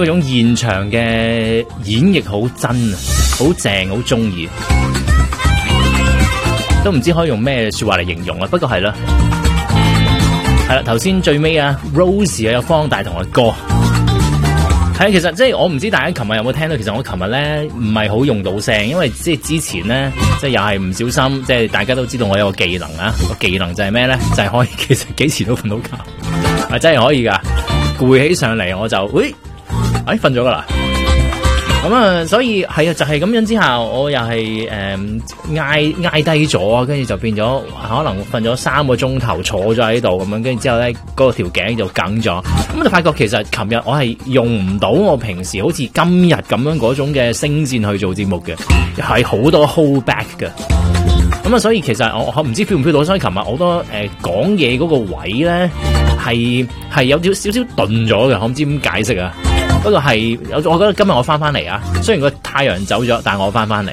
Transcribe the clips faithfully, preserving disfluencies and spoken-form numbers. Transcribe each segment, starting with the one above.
嗰種現場嘅演繹好真啊，好正，好中意，都唔知可以用咩說話嚟形容啊。不過係啦，係啦，頭先最尾啊 ，Rose 啊有方大同嘅歌。係，其實即係我唔知大家琴日有冇聽到，其實我琴日咧唔係好用到聲，因為即係之前咧，即係又係唔小心，即係大家都知道我有個技能啊，個技能就係咩咧？就係、是、可以其實幾時都瞓到覺，係真係可以噶，攰起上嚟我就，喂，哎瞓咗噶啦。咁啊，所以係啊，就係、是、咁樣之下，我又係誒嗌嗌低咗，跟住就變咗可能瞓咗三個鐘頭，坐咗喺度咁樣，跟住之後咧，嗰、那個條頸就梗咗，咁就發覺其實琴日我係用唔到我平時好似今日咁樣嗰種嘅聲線去做節目嘅，係好多 hold back 嘅。咁啊，所以其實我我唔知 feel 唔 feel 到，所以琴日好多誒講嘢嗰個位咧係係有少少少頓咗嘅，我唔知點解釋啊。不過係，我我覺得今日我翻翻嚟啊，雖然個太陽走咗，但係我翻翻嚟，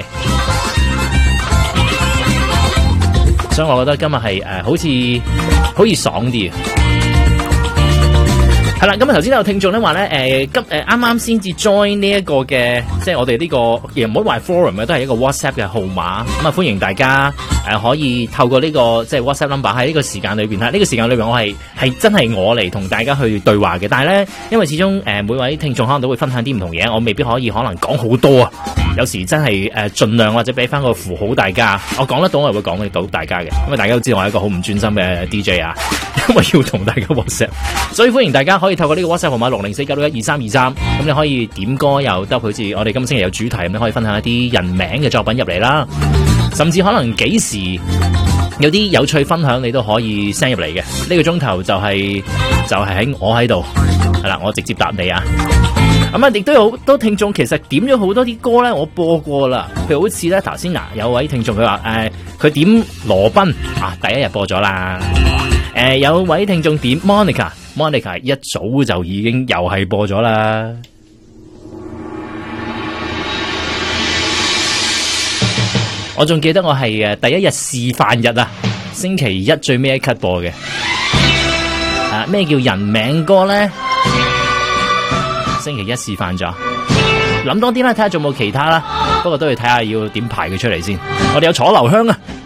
所以我覺得今日係誒，好似好似爽啲。係啦，咁啊頭先有聽眾咧話咧，誒今誒啱啱先至 join 呢一個嘅，即係我哋呢、這個，亦唔好話 forum 嘅，都係一個 WhatsApp 嘅號碼。咁啊歡迎大家誒、呃、可以透過呢、這個即係 WhatsApp number 喺呢個時間裏邊，喺呢個時間裏邊我係係真係我嚟同大家去對話嘅。但係咧，因為始終誒、呃、每位聽眾可能都會分享啲唔同嘢，我未必可以可能講好多啊。有時真係誒盡量或者俾翻個符號大家，我講得到我係會講得到大家嘅，因為大家都知道我係一個好唔專心嘅 D J 啊，因為要同大家 WhatsApp，所以歡迎大家可以透過呢個 WhatsApp 號碼六零四九六一二三二三，咁你可以點歌又得，好似我哋今星期有主題咁，你可以分享一啲人名嘅作品入嚟啦，甚至可能幾時有啲有趣分享你都可以 send 入嚟嘅。呢、這個鐘頭就係、是、就係、是、喺我喺度，係啦，我直接答你啊。咁啊，亦都有好多聽眾其實點咗好多啲歌咧，我播過啦。譬如好似咧頭先嗱，有位聽眾佢話誒，佢、呃、點羅賓啊，第一日播咗啦。誒、呃，有位聽眾點 Monica，Monica 一早就已經又係播咗啦。我仲記得我係誒第一日示範日啊，星期一最尾一 cut 播嘅。啊，咩叫人名歌咧？星期一示範咗，諗多啲啦，睇下仲有冇其他啦。不過都要睇下要點排佢出嚟先。我哋有楚留香啊。